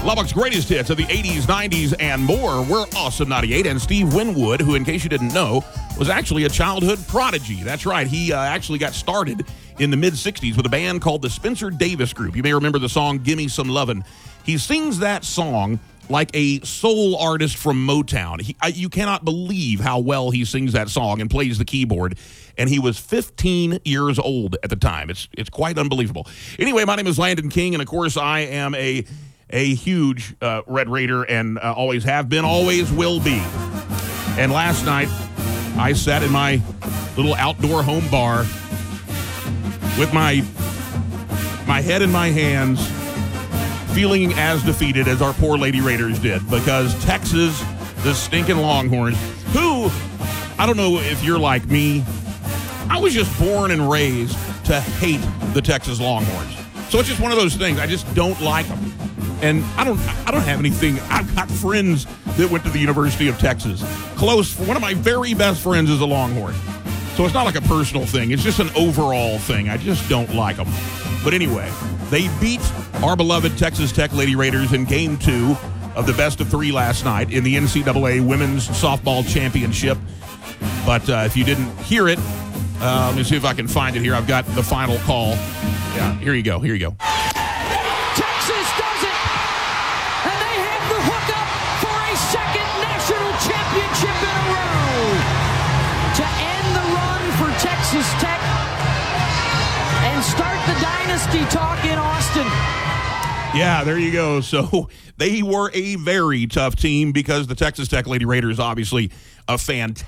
Lubbock's greatest hits of the 80s, 90s, and more. We're Awesome 98, and Steve Winwood, who, in case you didn't know, was actually a childhood prodigy. That's right. He actually got started in the mid-'60s with a band called the Spencer Davis Group. You may remember the song Gimme Some Lovin'. He sings that song like a soul artist from Motown. You cannot believe how well he sings that song and plays the keyboard. And he was 15 years old at the time. It's quite unbelievable. Anyway, my name is Landon King, and of course I am a huge Red Raider, and always have been, always will be. And last night, I sat in my little outdoor home bar with my head in my hands, feeling as defeated as our poor Lady Raiders did, because Texas, the stinking Longhorns, who, I don't know if you're like me, I was just born and raised to hate the Texas Longhorns. So it's just one of those things. I just don't like them. And I don't have anything. I've got friends that went to the University of Texas. Close. One of my very best friends is a Longhorn. So it's not like a personal thing. It's just an overall thing. I just don't like them. But anyway, they beat our beloved Texas Tech Lady Raiders in Game 2 of the best of 3 last night in the NCAA Women's Softball Championship. But if you didn't hear it, let me see if I can find it here. I've got the final call. Yeah, here you go. Texas does it! And they have the hookup for a second national championship in a row to end the run for Texas Tech and start the dynasty talk in Austin. Yeah, there you go. So they were a very tough team because the Texas Tech Lady Raiders, obviously a fantastic